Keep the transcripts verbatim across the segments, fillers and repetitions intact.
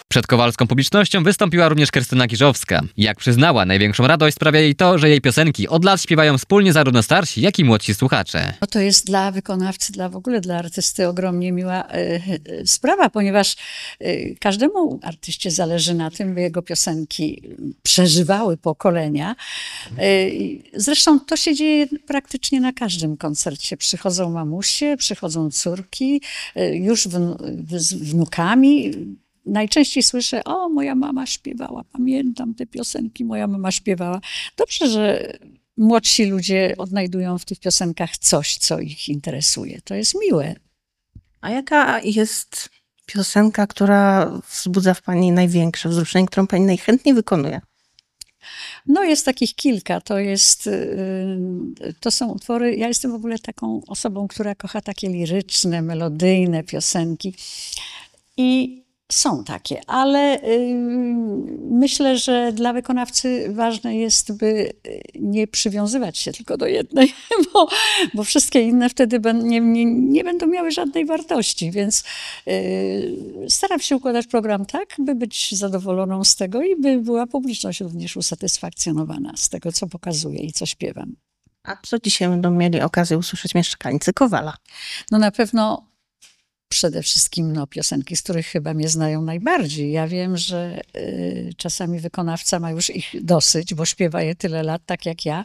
Przed kowalską publicznością wystąpiła również Krystyna Kiżowska. Jak przyznała, największą radość sprawia jej to, że jej piosenki od lat śpiewają wspólnie zarówno starsi, jak i młodsi słuchacze. No to jest dla wykonawcy, dla w ogóle dla artysty ogromnie miła y, y, sprawa, ponieważ y, każdemu artyście zależy na tym, by jego piosenki przeżywały pokolenia. Y, zresztą to się dzieje praktycznie na każdym koncercie. Przychodzą mamusie, przychodzą córki, y, już wnu, z wnukami. Najczęściej słyszę: o, moja mama śpiewała, pamiętam te piosenki, moja mama śpiewała. Dobrze, że młodsi ludzie odnajdują w tych piosenkach coś, co ich interesuje. To jest miłe. A jaka jest piosenka, która wzbudza w pani największe wzruszenie, którą pani najchętniej wykonuje? No jest takich kilka. To jest, to są utwory, ja jestem w ogóle taką osobą, która kocha takie liryczne, melodyjne piosenki. I są takie, ale y, myślę, że dla wykonawcy ważne jest, by nie przywiązywać się tylko do jednej, bo, bo wszystkie inne wtedy nie, nie, nie będą miały żadnej wartości, więc y, staram się układać program tak, by być zadowoloną z tego i by była publiczność również usatysfakcjonowana z tego, co pokazuję i co śpiewam. A co dzisiaj będą mieli okazję usłyszeć mieszkańcy Kowala? No na pewno przede wszystkim no, piosenki, z których chyba mnie znają najbardziej. Ja wiem, że y, czasami wykonawca ma już ich dosyć, bo śpiewa je tyle lat, tak jak ja,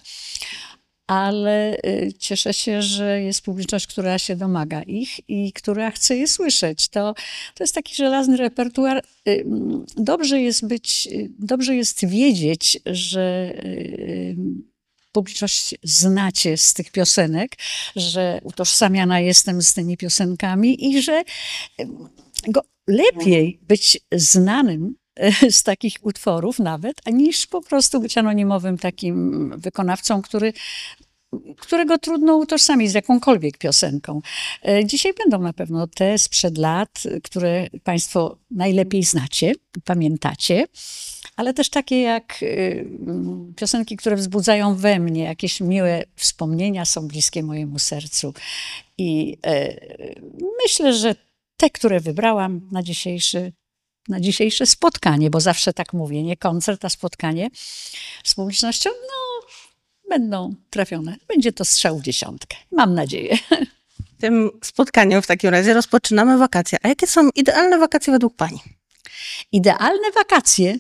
ale y, cieszę się, że jest publiczność, która się domaga ich i która chce je słyszeć. To, to jest taki żelazny repertuar. Y, dobrze jest być, y, dobrze jest wiedzieć, że y, publiczność znacie z tych piosenek, że utożsamiana jestem z tymi piosenkami i że go lepiej być znanym z takich utworów nawet, niż po prostu być anonimowym takim wykonawcą, który którego trudno utożsamić z jakąkolwiek piosenką. Dzisiaj będą na pewno te sprzed lat, które państwo najlepiej znacie, pamiętacie, ale też takie jak piosenki, które wzbudzają we mnie jakieś miłe wspomnienia, są bliskie mojemu sercu. I myślę, że te, które wybrałam na dzisiejszy na dzisiejsze spotkanie, bo zawsze tak mówię, nie koncert, a spotkanie z publicznością, no będą trafione. Będzie to strzał w dziesiątkę. Mam nadzieję. Tym spotkaniem w takim razie rozpoczynamy wakacje. A jakie są idealne wakacje według pani? Idealne wakacje?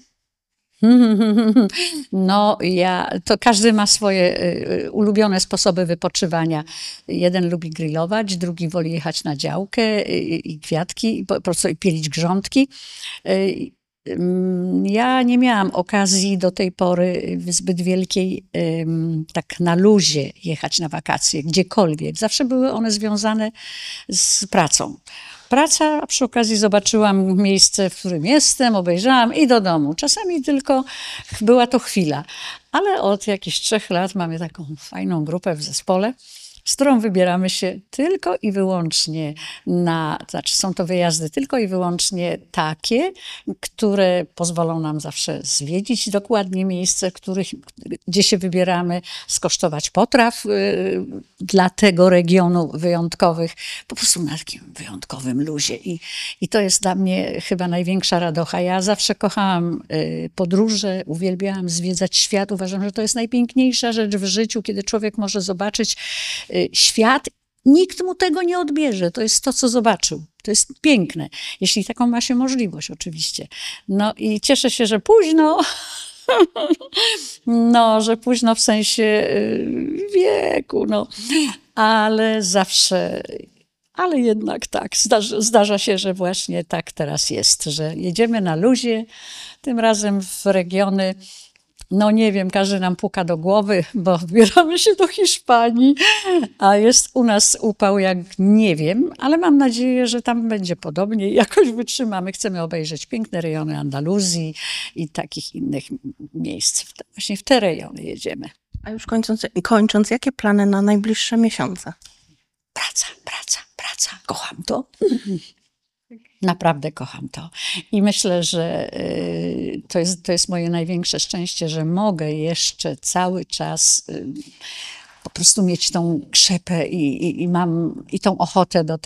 No, ja, to każdy ma swoje y, ulubione sposoby wypoczywania. Jeden lubi grillować, drugi woli jechać na działkę i, i kwiatki, i po prostu i pielić grządki. Y, Ja nie miałam okazji do tej pory zbyt wielkiej, tak na luzie jechać na wakacje, gdziekolwiek. Zawsze były one związane z pracą. Praca, a przy okazji zobaczyłam miejsce, w którym jestem, obejrzałam i do domu. Czasami tylko była to chwila, ale od jakichś trzech lat mamy taką fajną grupę w zespole, z którą wybieramy się tylko i wyłącznie na, znaczy są to wyjazdy tylko i wyłącznie takie, które pozwolą nam zawsze zwiedzić dokładnie miejsce, w których, gdzie się wybieramy, skosztować potraw y, dla tego regionu wyjątkowych, po prostu na takim wyjątkowym luzie. I, i to jest dla mnie chyba największa radocha. Ja zawsze kochałam y, podróże, uwielbiałam zwiedzać świat. Uważam, że to jest najpiękniejsza rzecz w życiu, kiedy człowiek może zobaczyć świat, nikt mu tego nie odbierze. To jest to, co zobaczył. To jest piękne, jeśli taką ma się możliwość oczywiście. No i cieszę się, że późno, no, że późno w sensie wieku, no, ale zawsze, ale jednak tak, zdarza, zdarza się, że właśnie tak teraz jest, że jedziemy na luzie, tym razem w regiony. No nie wiem, każdy nam puka do głowy, bo wybieramy się do Hiszpanii, a jest u nas upał jak nie wiem, ale mam nadzieję, że tam będzie podobnie i jakoś wytrzymamy. Chcemy obejrzeć piękne rejony Andaluzji i takich innych miejsc. Właśnie w te rejony jedziemy. A już kończąc, kończąc, jakie plany na najbliższe miesiące? Praca, praca, praca. Kocham to. Naprawdę kocham to. I myślę, że y, to jest, to jest moje największe szczęście, że mogę jeszcze cały czas y, po prostu mieć tą krzepę i, i, i mam i tą ochotę do tego.